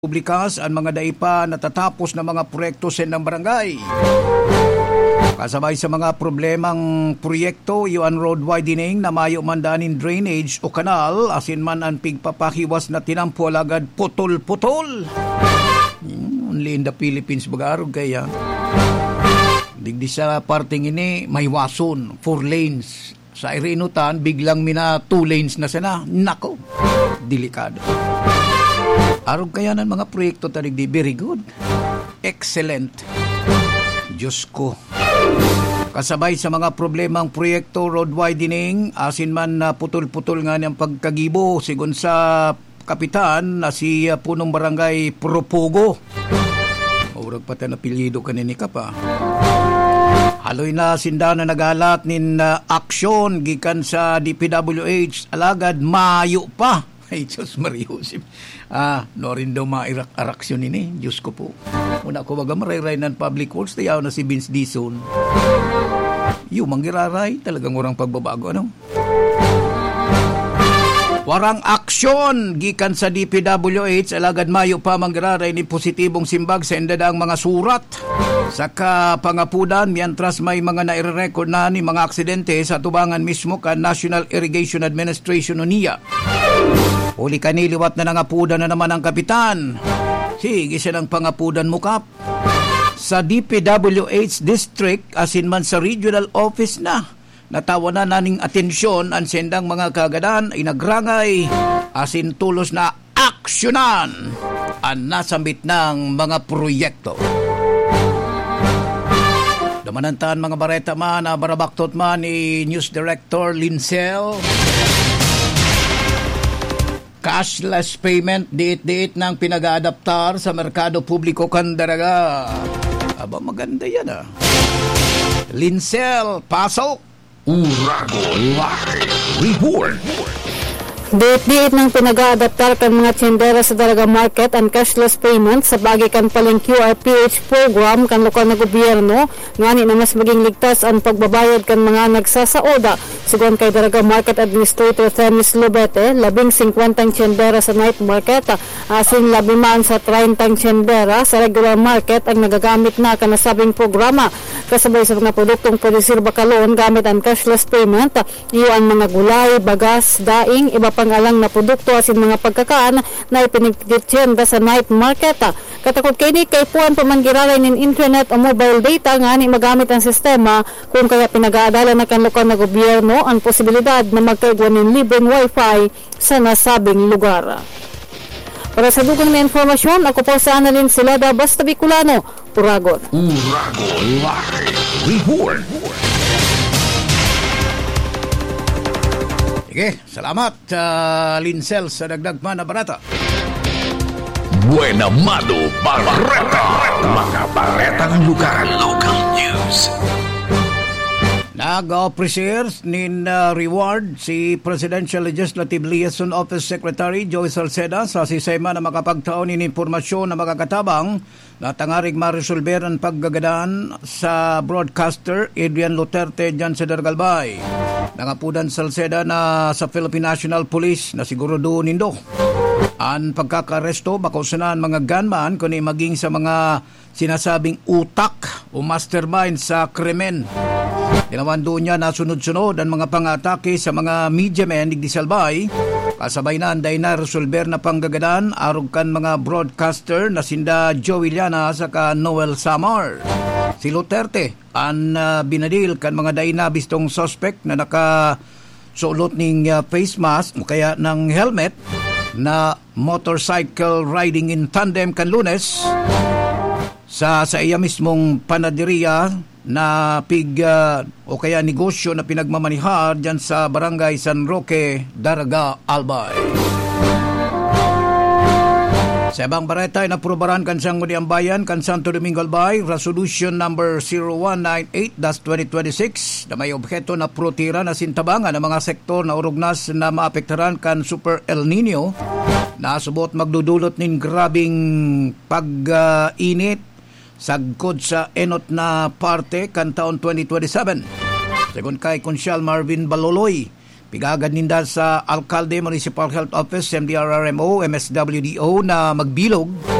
publikas ang mga daipa natatapos na mga proyekto sa ng barangay. Kasabay sa mga problemang proyekto, yuan road widening na mayo mandanin drainage o kanal, asin man ang pigpapahiwas na tinampo agad putol-putol. Only in the Philippines bagarog kaya. Digdi sa parting ini, may wason, 4 lanes. Sa irinutan, biglang mina 2 lanes na sana. Nako, delikado. Arog kaya ng mga proyekto tarig di very good. Excellent. Diyos ko. Kasabay sa mga problemang proyekto, road widening, asin man na putol-putol nga niyang pagkagibo, sigon sa kapitan na si punong barangay Propogo. Urag pa tayo napilyido kanini ka pa. Haloy na sinda na nagalat nin aksyon gikan sa DPWH alagad mayo pa. Ay, Diyos Mariusip. Norin daw mairak-araksyon ini. Diyos ko po. Una ko baga marayray ng public works, tayaw na si Vince Dizon. Yung manggiraray, talagang urang pagbabago, ano? Warang aksyon gikan sa DPWH, alagad mayo pa manggiraray ni positibong simbag sa endadaang mga surat. Sa kapangapudan, mientras may mga nairerecord na ni mga aksidente sa tubangan mismo ka National Irrigation Administration o NIA. Uli kaniliwat na nangapudan na naman ang kapitan. Sige siya ng pangapudan mo, Kap. Sa DPWH District, asin man sa regional office na, natawa na naning atensyon ang sendang mga kagadan ay nagrangay, asin tulos na aksyonan ang nasambit ng mga proyekto. Damanantaan mga bareta man, barabaktot man ni News Director Lincel. Cashless payment, diit-diit ng pinag-aadaptar sa merkado publiko kandaraga. Aba, maganda yan Lincel, pasok! Urago Live Report. Diit-diit ng pinag-aadaptar kan mga tindera sa Daraga Market ang cashless payment sa bagay kan paling QRPH program kan lokal na gobyerno ngani na mas maging ligtas ang pagbabayad kan mga nagsasaoda. Sigon kay Daraga Market Administrator Themis Lubete, 50 tindera sa night market, asin 5 sa 30 tindera sa regular market ang nagagamit na kanasabing programa. Kasabay sa mga produktong pwede bakalon gamit ang cashless payment, iyo ang mga gulay, bagas, daing, iba pangalang na produkto asin mga pagkakaan na ipinagtityenda sa night market. Katakot kini kay puan pamanggiraray nin internet o mobile data nga ni magamit ang sistema kung kaya pinag-aadalan na kan lokal na gobyerno ang posibilidad na magkaigwan ng libreng wifi sa nasabing lugar. Para sa dugang na informasyon, ako po sa Annalyn Silada, Basta Bicolano, Uragon. Urago Live Report. Sige, salamat Lincel sa dagdag pa na barata. Buena Mano Barreta. Mga baretang lugar. Local news. Nag-appreciate nin reward si Presidential Legislative Liaison Office Secretary Joy Salceda sa sistema na makapagtaon in informasyon na makakatabang na tangarig ma-resolver ang paggagadaan sa broadcaster Adrian Duterte dyan sa Dargalbay. Nangapudan Salceda na sa Philippine National Police na siguro doon nindo. Ang pagkakaresto bakausanan mga gunman kundi maging sa mga sinasabing utak o mastermind sa krimen. Dinawando niya na sunod-sunod ang mga pangatake sa mga media men di Salbay. Kasabay na anday na resolver na panggagadan arog kan mga broadcaster na sinda Joey Llana sa ka Noel Samar. Si Duterte ang binadil kan mga dainabistong suspect na nakasulot ning face mask o kaya ng helmet na motorcycle riding in tandem kan Lunes sa iya mismong panaderia na o kaya negosyo na pinagmamanihar dyan sa Barangay San Roque, Daraga, Albay. Sa ibang bareta ay naprobaran kan siyang ang bayan kan Santo Domingo Albay, Resolution number 0198-2026 na may objeto na protira na sintabangan ng mga sektor na urugnas na maapektaran kan Super El Nino na subot magdudulot nin grabing pag-init sagkod sa enot na parte kan taon 2027. Segon kay Konsyal Marvin Baloloy, Pigagad ninda sa Alcalde Municipal Health Office, MDRRMO, MSWDO na magbilog